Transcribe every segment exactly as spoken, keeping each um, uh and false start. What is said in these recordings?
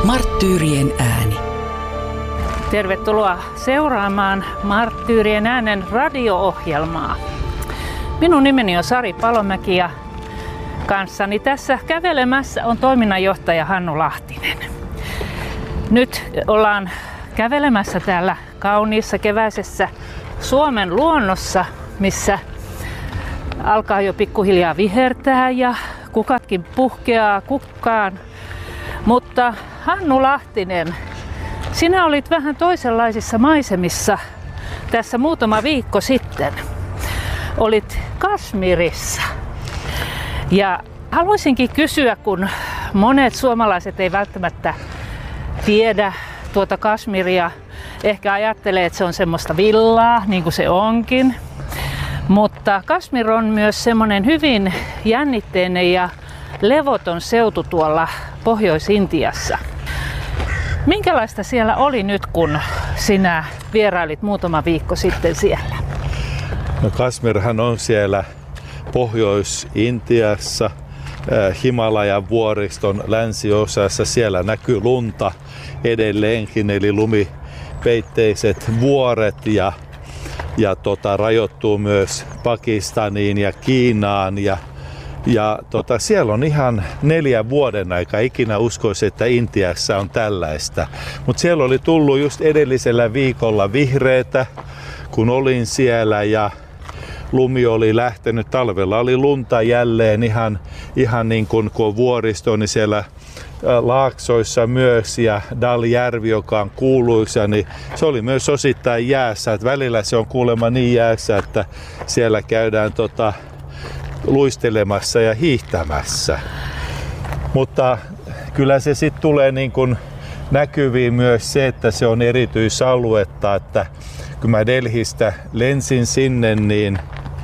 Marttyyrien ääni. Tervetuloa seuraamaan Marttyyrien äänen radio-ohjelmaa. Minun nimeni on Sari Palomäki ja kanssani tässä kävelemässä on toiminnanjohtaja Hannu Lahtinen. Nyt ollaan kävelemässä täällä kauniissa keväisessä Suomen luonnossa, missä alkaa jo pikkuhiljaa vihertää ja kukatkin puhkeaa kukkaan. Mutta Hannu Lahtinen, sinä olit vähän toisenlaisissa maisemissa tässä muutama viikko sitten. Olit Kashmirissa. Ja haluaisinkin kysyä, kun monet suomalaiset ei välttämättä tiedä tuota Kashmiria, ehkä ajattelee, että se on semmoista villaa, niin kuin se onkin. Mutta Kashmir on myös semmoinen hyvin jännitteinen ja levoton seutu tuolla Pohjois-Intiassa. Minkälaista siellä oli nyt, kun sinä vierailit muutama viikko sitten siellä? No Kashmirhan on siellä Pohjois-Intiassa, Himalajan vuoriston länsiosassa. Siellä näkyy lunta edelleenkin, eli lumipeitteiset vuoret ja, ja tota, rajoittuu myös Pakistaniin ja Kiinaan. Ja, ja tota, siellä on ihan neljän vuoden aika. Ikinä uskoisi, että Intiassa on tällaista. Mutta siellä oli tullut just edellisellä viikolla vihreätä, kun olin siellä, ja lumi oli lähtenyt. Talvella oli lunta jälleen ihan, ihan niin kuin kun on vuoristo, niin siellä laaksoissa myös, ja Daljärvi, joka on kuuluisa, niin se oli myös osittain jäässä. Et välillä se on kuulemma niin jäässä, että siellä käydään tota, luistelemassa ja hiihtämässä. Mutta kyllä se sitten tulee niin kuin näkyviin myös se, että se on erityisaluetta, että kun mä Delhistä lensin sinne, niin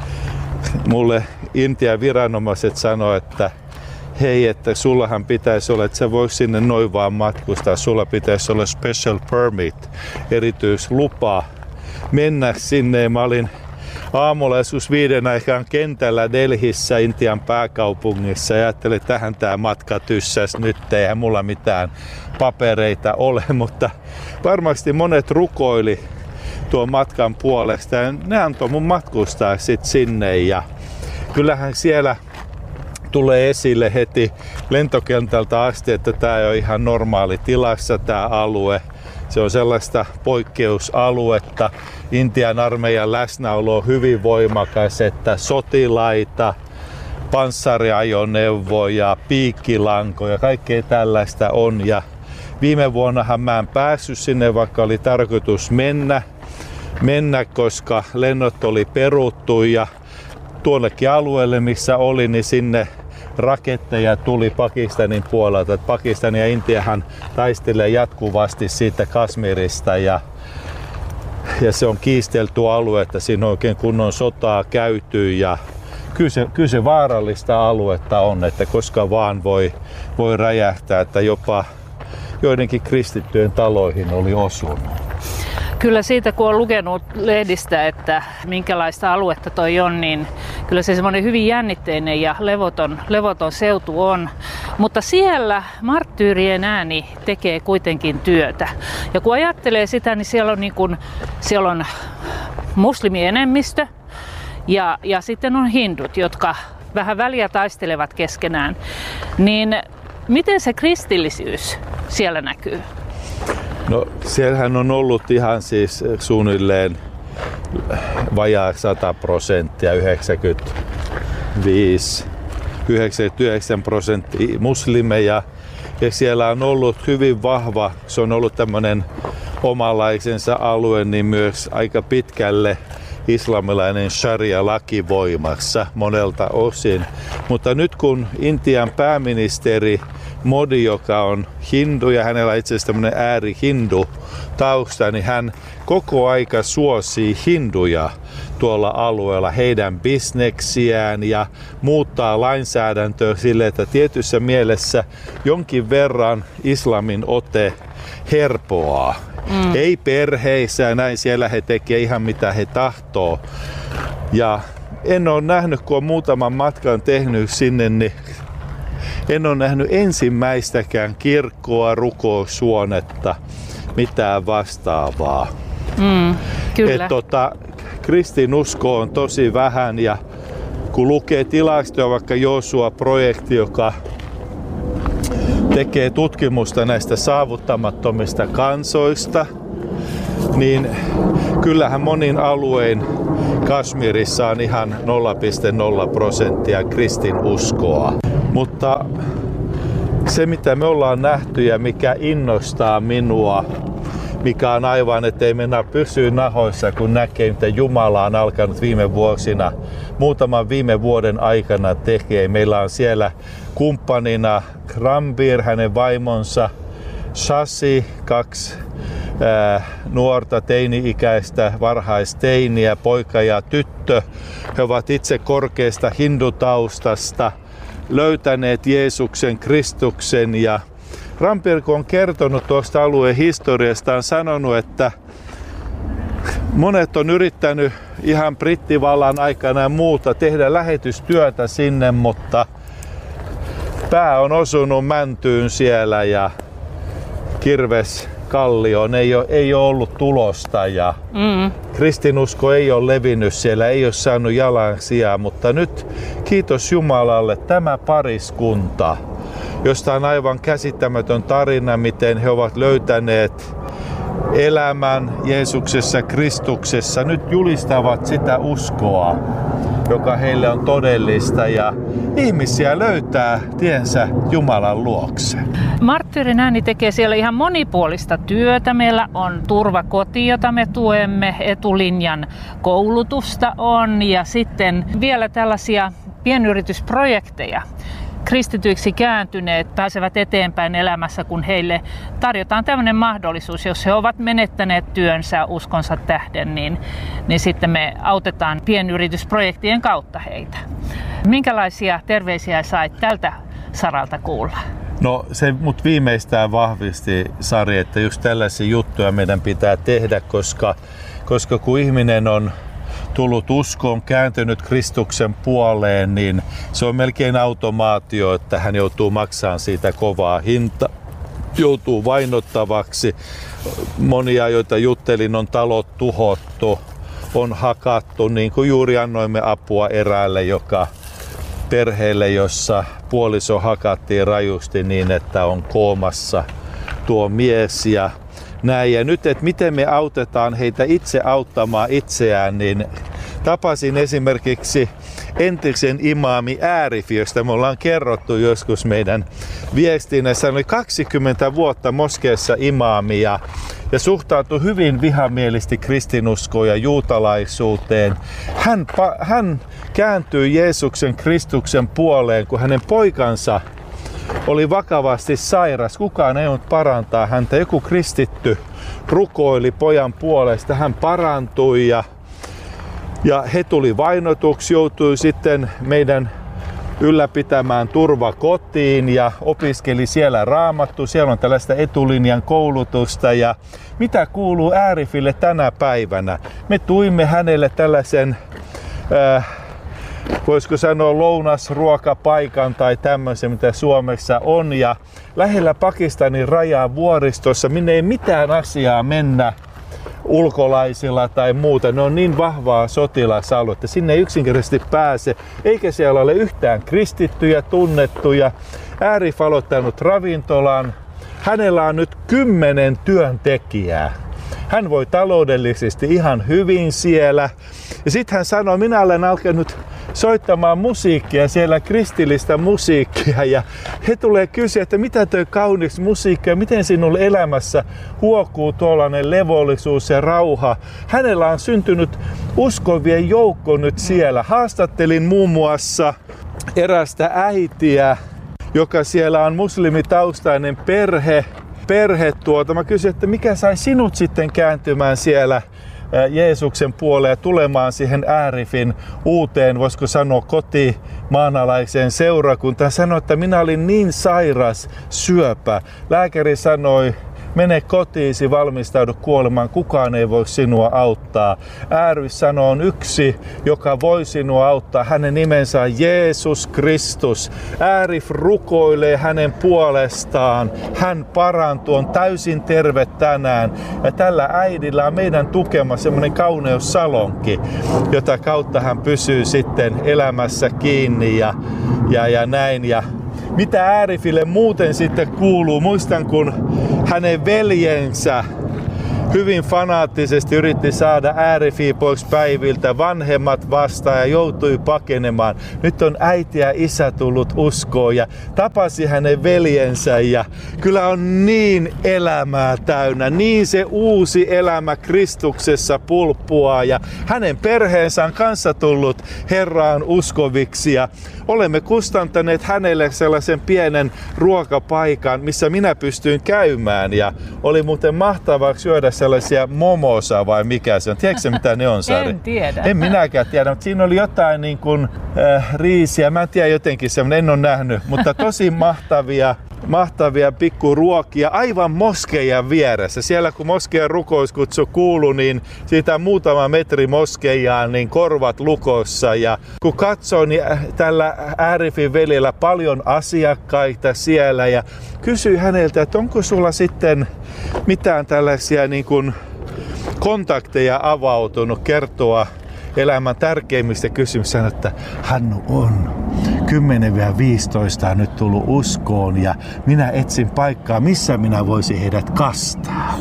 mulle Intian viranomaiset sanoi, että hei, että sullahan pitäisi olla, että sä vois sinne noin vaan matkustaa, sulla pitäisi olla special permit, erityislupa mennä sinne. Mä olin aamulla joskus viiden aikaan kentällä Delhissä, Intian pääkaupungissa, ja ajattelin, että tähän tää matka tyssäs nyt, eihän mulla mitään papereita ole, mutta varmasti monet rukoili tuon matkan puolesta, ja ne antoi mun matkustaa sit sinne, ja kyllähän siellä tulee esille heti lentokentältä asti, että tää ei ole ihan normaali tilassa tää alue. Se on sellaista poikkeusaluetta. Intian armeijan läsnäolo on hyvin voimakas, että sotilaita, panssariajoneuvoja, piikkilankoja, kaikkea tällaista on. Ja viime vuonnahan mä en päässyt sinne, vaikka oli tarkoitus mennä, mennä koska lennot oli peruttu, ja tuollekin alueelle, missä oli, niin sinne raketteja tuli Pakistanin puolelta. Pakistan ja Intiahan taistelee jatkuvasti siitä Kashmirista, ja, ja se on kiistelty alue, että siinä on oikein kunnon sotaa käyty, ja kyllä se, kyllä se vaarallista aluetta on, että koska vaan voi, voi räjähtää, että jopa joidenkin kristittyjen taloihin oli osunut. Kyllä siitä, kun on lukenut lehdistä, että minkälaista aluetta toi on, niin kyllä se semmoinen hyvin jännitteinen ja levoton, levoton seutu on. Mutta siellä Marttyyrien ääni tekee kuitenkin työtä. Ja kun ajattelee sitä, niin siellä on, niin kuin, siellä on muslimienemmistö ja, ja sitten on hindut, jotka vähän väliä taistelevat keskenään. Niin miten se kristillisyys siellä näkyy? No siellähän on ollut ihan siis suunnilleen vajaa sata prosenttia, yhdeksänkymmentäviisi yhdeksänkymmentäyhdeksän prosenttia muslimeja, ja siellä on ollut hyvin vahva, se on ollut tämmöinen omanlaisensa alue, niin myös aika pitkälle islamilainen sharia-laki voimassa monelta osin. Mutta nyt kun Intian pääministeri Modi, joka on hindu ja hänellä itse asiassa tämmöinen ääri-hindu tausta, niin hän koko aika suosii hinduja tuolla alueella, heidän bisneksiään, ja muuttaa lainsäädäntöä sille, että tietyssä mielessä jonkin verran islamin ote herpoaa. Mm. Ei perheissä ja näin, siellä he tekee ihan mitä he tahtoo. Ja en ole nähnyt, kun on muutaman matkan tehnyt sinne, niin en ole nähnyt ensimmäistäkään kirkkoa, rukoushuonetta, mitään vastaavaa. Mm, kyllä. Et, tota, kristinusko on tosi vähän ja kun lukee tilastoja, vaikka Joosua-projekti, joka tekee tutkimusta näistä saavuttamattomista kansoista, niin kyllähän monin aluein Kashmirissa on ihan nolla pilkku nolla prosenttia kristinuskoa. Mutta se mitä me ollaan nähty ja mikä innostaa minua, mikä on aivan, ettei mennä pysyä nahoissa, kun näkee, mitä Jumala on alkanut viime vuosina, muutaman viime vuoden aikana tekee. Meillä on siellä kumppanina Rambir, hänen vaimonsa, Shashi, kaksi ää, nuorta teini-ikäistä varhaisteiniä, poika ja tyttö. He ovat itse korkeasta hindutaustasta löytäneet Jeesuksen, Kristuksen ja Rambir, kun on kertonut tuosta alueen historiasta, on sanonut, että monet on yrittänyt ihan brittivallan aikana ja muuta tehdä lähetystyötä sinne, mutta pää on osunut mäntyyn siellä ja kirves kallioon ei ole, ei ole ollut tulosta ja mm. kristinusko ei ole levinnyt siellä, ei ole saanut jalansijaa, mutta nyt kiitos Jumalalle tämä pariskunta, josta on aivan käsittämätön tarina, miten he ovat löytäneet elämän Jeesuksessa, Kristuksessa. Nyt julistavat sitä uskoa, joka heille on todellista ja ihmisiä löytää tiensä Jumalan luokse. Marttyyrin ääni tekee siellä ihan monipuolista työtä. Meillä on turvakoti, jota me tuemme, etulinjan koulutusta on ja sitten vielä tällaisia pienyritysprojekteja. Kristityiksi kääntyneet pääsevät eteenpäin elämässä, kun heille tarjotaan tämmöinen mahdollisuus. Jos he ovat menettäneet työnsä uskonsa tähden, niin, niin sitten me autetaan pienyritysprojektien kautta heitä. Minkälaisia terveisiä sait tältä saralta kuulla? No se mut viimeistään vahvisti, Sari, että just tällaisia juttuja meidän pitää tehdä, koska, koska kun ihminen on tullut uskoon, kääntynyt Kristuksen puoleen, niin se on melkein automaatio, että hän joutuu maksamaan siitä kovaa hinta, joutuu vainottavaksi. Monia, joita juttelin, on talot tuhottu, on hakattu, niin kuin juuri annoimme apua eräälle, joka perheelle, jossa puoliso hakattiin rajusti niin, että on koomassa tuo mies ja näin. Ja nyt, että miten me autetaan heitä itse auttamaan itseään, niin tapasin esimerkiksi entisen imaami Äärifi, josta me ollaan kerrottu joskus meidän viestinnässä. Hän oli kaksikymmentä vuotta moskeessa imaami ja, ja suhtautui hyvin vihamielisesti kristinuskoon ja juutalaisuuteen. Hän, hän kääntyi Jeesuksen, Kristuksen puoleen, kun hänen poikansa oli vakavasti sairas. Kukaan ei ollut parantaa häntä. Joku kristitty rukoili pojan puolesta. Hän parantui ja, ja he tuli vainotuksi. Joutui sitten meidän ylläpitämään turvakotiin ja opiskeli siellä raamattu. Siellä on tällaista etulinjan koulutusta. Ja mitä kuuluu Äärifille tänä päivänä? Me tuimme hänelle tällaisen Äh, voisiko sanoa lounasruokapaikan tai tämmöisen, mitä Suomessa on. Ja lähellä Pakistanin rajaa vuoristossa, minne ei mitään asiaa mennä ulkolaisilla tai muuta. Ne on niin vahvaa sotilasaluetta, sinne ei yksinkertaisesti pääse. Eikä siellä ole yhtään kristittyjä, tunnettuja. Äärif aloittanut ravintolan. Hänellä on nyt kymmenen työntekijää. Hän voi taloudellisesti ihan hyvin siellä. Ja sitten hän sanoi, minä olen alkanut soittamaan musiikkia, siellä kristillistä musiikkia. Ja he tulee kysyä, että mitä toi kaunis musiikki ja miten sinulle elämässä huokuu tuollainen levollisuus ja rauha. Hänellä on syntynyt uskovien joukko nyt siellä. Haastattelin muun muassa erästä äitiä, joka siellä on muslimitaustainen perhe. perhe tuota. Mä kysyin, että mikä sai sinut sitten kääntymään siellä Jeesuksen puoleen ja tulemaan siihen Äärifin uuteen, voisiko sanoa kotimaanalaiseen seurakuntaan. Hän sanoi, että minä olin niin sairas, syöpä. Lääkäri sanoi Mene kotiisi, valmistaudu kuolemaan, kukaan ei voi sinua auttaa. Aarif sanoo, on yksi, joka voi sinua auttaa. Hänen nimensä on Jeesus Kristus. Aarif rukoilee hänen puolestaan. Hän parantuu, on täysin terve tänään. Ja tällä äidillä on meidän tukema semmoinen kauneussalonki, jota kautta hän pysyy sitten elämässä kiinni ja, ja, ja näin. Ja mitä Aarifille muuten sitten kuuluu? Muistan, kun hänen veljensä hyvin fanaattisesti yritti saada Aarifia pois päiviltä, vanhemmat vastaan ja joutui pakenemaan. Nyt on äiti ja isä tullut uskoon ja tapasi hänen veljensä ja kyllä on niin elämää täynnä, niin se uusi elämä Kristuksessa pulppuaa ja hänen perheensä on kanssa tullut Herraan uskoviksi ja olemme kustantaneet hänelle sellaisen pienen ruokapaikan, missä minä pystyin käymään ja oli muuten mahtavaa syödä sellaisia momosa vai mikä se on. Tiedätkö mitä ne on, Sari? En tiedä. En minäkään tiedä, mutta siinä oli jotain niin kuin äh, riisiä. Mä en tiedä jotenkin semmoinen, en ole nähnyt, mutta tosi mahtavia, mahtavia pikkuruokia aivan moskeijan vieressä. Siellä kun moskeijan rukouskutsu kuului, niin siitä muutama metri moskeijaan, niin korvat lukossa. Ja kun katsoo, niin tällä Aarifin veljellä paljon asiakkaita siellä ja kysyi häneltä, että onko sulla sitten mitään tällaisia niin kuin kontakteja avautunut kertoa elämän tärkeimmistä kysymyksistä, että Hannu on. kymmenen viisitoista on nyt tullut uskoon ja minä etsin paikkaa, missä minä voisin heidät kastaa.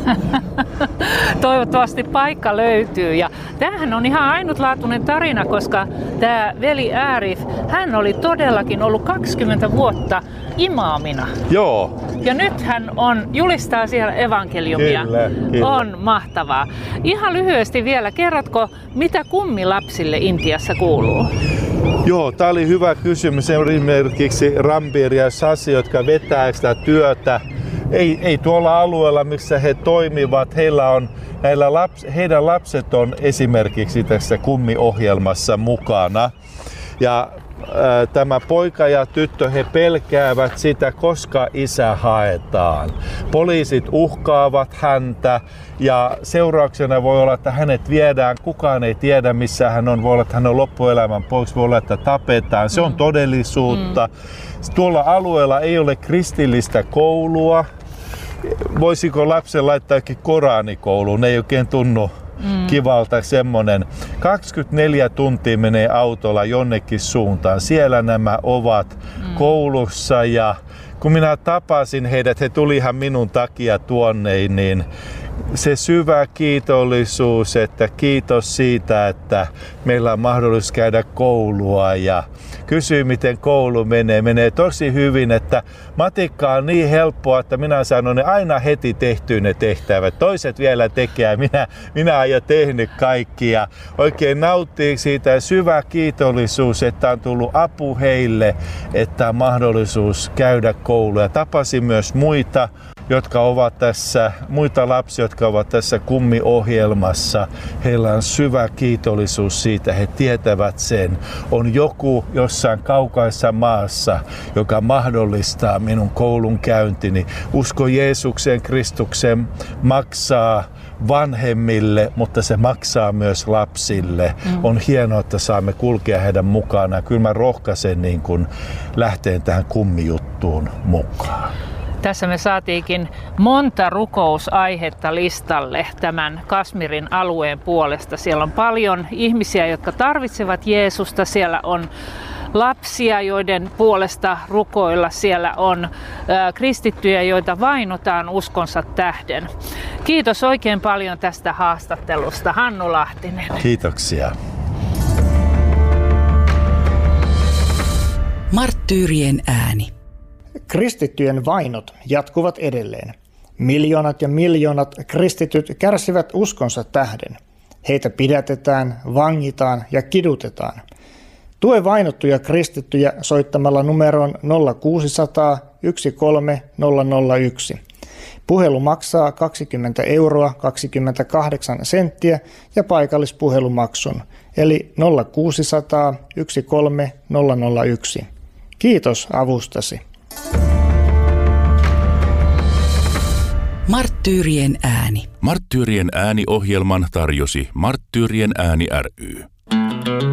Toivottavasti paikka löytyy. Ja tämähän on ihan ainutlaatuinen tarina, koska tämä veli Aarif, hän oli todellakin ollut kaksikymmentä vuotta imaamina. Joo. Ja nyt hän on, julistaa siellä evankeliumia. Kyllä, kyllä. On mahtavaa. Ihan lyhyesti vielä, kerrotko, mitä kummilapsille Intiassa kuuluu? Joo, tämä oli hyvä kysymys. Esimerkiksi Rambir ja Sasi, jotka vetää sitä työtä. Ei, ei tuolla alueella, missä he toimivat, heillä on, näillä laps, heidän lapset on esimerkiksi tässä kummiohjelmassa mukana. Ja ää, tämä poika ja tyttö, he pelkäävät sitä, koska isä haetaan. Poliisit uhkaavat häntä ja seurauksena voi olla, että hänet viedään. Kukaan ei tiedä, missä hän on. Voi olla, että hän on loppuelämän pois. Voi olla, että tapetaan. Se on todellisuutta. Mm. Tuolla alueella ei ole kristillistä koulua. Voisiko lapsen laittaa jokin koraanikouluun? Ne ei oikein tunnu mm. kivalta semmonen. kaksikymmentäneljä tuntia menee autolla jonnekin suuntaan. Siellä nämä ovat mm. koulussa ja kun minä tapasin heidät, he tulihan minun takia tuonne, niin se syvä kiitollisuus, että kiitos siitä, että meillä on mahdollisuus käydä koulua ja kysyy, miten koulu menee. Menee tosi hyvin, että matikka on niin helppoa, että minä sanon ne aina heti tehtyä ne tehtävät. Toiset vielä tekee, minä, minä aion tehnyt kaikki ja oikein nauttii siitä ja syvä kiitollisuus, että on tullut apu heille, että on mahdollisuus käydä koulua. Tapasin myös muita, jotka ovat tässä, muita lapsia, jotka ovat tässä kummiohjelmassa. Heillä on syvä kiitollisuus siitä, he tietävät sen. On joku jossain kaukaisessa maassa, joka mahdollistaa minun koulun käyntini. Usko Jeesukseen, Kristukseen maksaa vanhemmille, mutta se maksaa myös lapsille. Mm. On hienoa, että saamme kulkea heidän mukanaan. Kyllä mä rohkaisen niin kun lähteen tähän kummijuttuun mukaan. Tässä me saatiinkin monta rukousaihetta listalle tämän Kashmirin alueen puolesta. Siellä on paljon ihmisiä, jotka tarvitsevat Jeesusta. Siellä on lapsia, joiden puolesta rukoilla. Siellä on ä, kristittyjä, joita vainotaan uskonsa tähden. Kiitos oikein paljon tästä haastattelusta, Hannu Lahtinen. Kiitoksia. Marttyyrien ääni. Kristittyjen vainot jatkuvat edelleen. Miljoonat ja miljoonat kristityt kärsivät uskonsa tähden. Heitä pidätetään, vangitaan ja kidutetaan. Tue vainottuja kristittyjä soittamalla numeroon nolla kuusisataa yksi kolme nolla nolla yksi. Puhelu maksaa kaksikymmentä euroa kaksikymmentäkahdeksan senttiä ja paikallispuhelumaksun, eli nolla kuusisataa yksi kolme nolla nolla yksi. Kiitos avustasi. Marttyyrien ääni. Marttyyrien ääni-ohjelman tarjosi Marttyyrien ääni ry.